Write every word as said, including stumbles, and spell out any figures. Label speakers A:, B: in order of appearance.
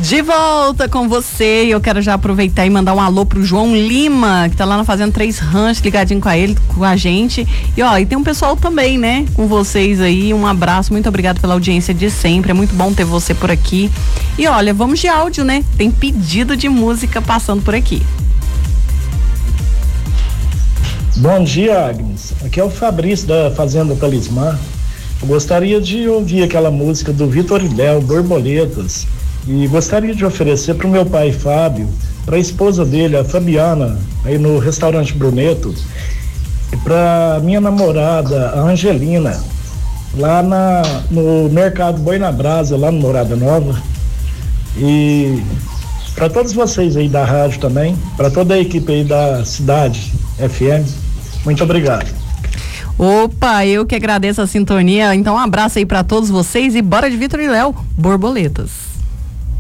A: De volta com você, eu quero já aproveitar e mandar um alô pro João Lima, que tá lá na Fazenda Três Ranchos, ligadinho com a ele, com a gente. E ó, e tem um pessoal também, né, com vocês aí, um abraço, muito obrigado pela audiência de sempre, é muito bom ter você por aqui. E olha, vamos de áudio, né, tem pedido de música passando por aqui.
B: Bom dia, Agnes, aqui é o Fabrício da Fazenda Talismã. Eu gostaria de ouvir aquela música do Vitor e Léo, Borboletas. E gostaria de oferecer para o meu pai Fábio, para a esposa dele, a Fabiana, aí no restaurante Bruneto, e para minha namorada, a Angelina, lá na, no Mercado Boi na Brasa, lá no Morada Nova. E para todos vocês aí da rádio também, para toda a equipe aí da Cidade F M, muito obrigado.
A: Opa, eu que agradeço a sintonia. Então um abraço aí para todos vocês e bora de Vitor e Léo, Borboletas.